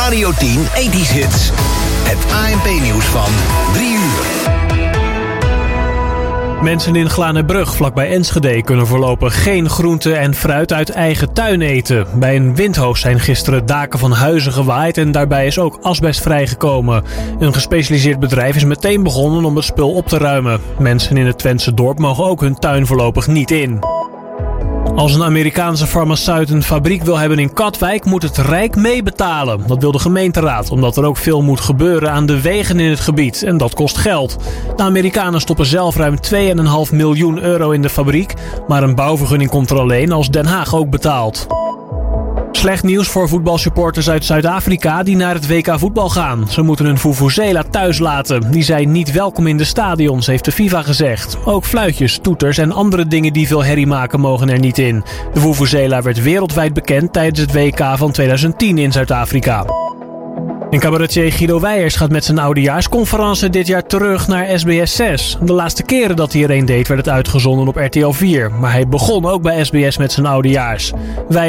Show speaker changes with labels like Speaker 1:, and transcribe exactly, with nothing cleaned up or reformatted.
Speaker 1: Radio tien ethisch hits. Het A N P-nieuws van drie uur.
Speaker 2: Mensen in Glanenbrug, vlakbij Enschede, kunnen voorlopig geen groente en fruit uit eigen tuin eten. Bij een windhoos zijn gisteren daken van huizen gewaaid en daarbij is ook asbest vrijgekomen. Een gespecialiseerd bedrijf is meteen begonnen om het spul op te ruimen. Mensen in het Twentse dorp mogen ook hun tuin voorlopig niet in. Als een Amerikaanse farmaceut een fabriek wil hebben in Katwijk, moet het Rijk meebetalen. Dat wil de gemeenteraad, omdat er ook veel moet gebeuren aan de wegen in het gebied. En dat kost geld. De Amerikanen stoppen zelf ruim twee komma vijf miljoen euro in de fabriek. Maar een bouwvergunning komt er alleen als Den Haag ook betaalt. Slecht nieuws voor voetbalsupporters uit Zuid-Afrika die naar het W K voetbal gaan. Ze moeten hun vuvuzela thuis laten. Die zijn niet welkom in de stadions, heeft de FIFA gezegd. Ook fluitjes, toeters en andere dingen die veel herrie maken mogen er niet in. De vuvuzela werd wereldwijd bekend tijdens het W K van tweeduizend tien in Zuid-Afrika. En cabaretier Guido Weijers gaat met zijn oudejaarsconferentie dit jaar terug naar S B S zes. De laatste keren dat hij er een deed werd het uitgezonden op R T L vier. Maar hij begon ook bij S B S met zijn oudejaars. Wij